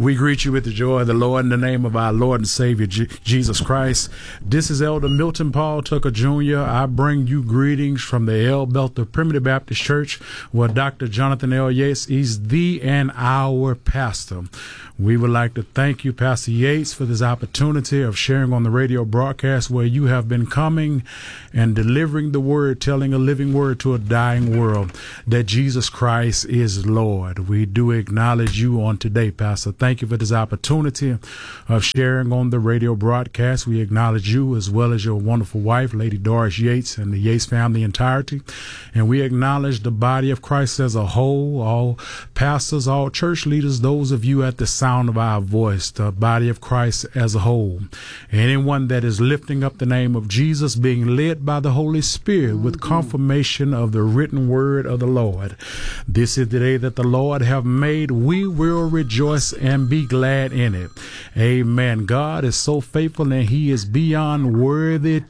We greet you with the joy of the Lord in the name of our Lord and Savior, Jesus Christ. This is Elder Milton Paul Tucker Jr. I bring you greetings from the El Belter Primitive Baptist Church, where Dr. Jonathan L. Yates is the and our pastor. We would like to thank you, Pastor Yates, for this opportunity of sharing on the radio broadcast where you have been coming and delivering the word, telling a living word to a dying world that Jesus Christ is Lord. We do acknowledge you on today, Pastor. Thank you for this opportunity of sharing on the radio broadcast. We acknowledge you as well as your wonderful wife, Lady Doris Yates, and the Yates family entirety. And we acknowledge the body of Christ as a whole, all pastors, all church leaders, those of you at the sound of our voice, the body of Christ as a whole. Anyone that is lifting up the name of Jesus, being led by the Holy Spirit with confirmation of the written word of the Lord. This is the day that the Lord have made. We will rejoice and be glad in it. Amen. God is so faithful and he is beyond worthy